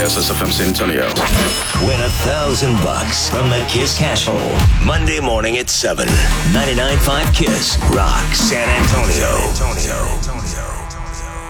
ISS FM San Antonio. Win $1,000 from the Kiss Cash Hole. Monday morning at 7. 99.5 Kiss Rock San Antonio.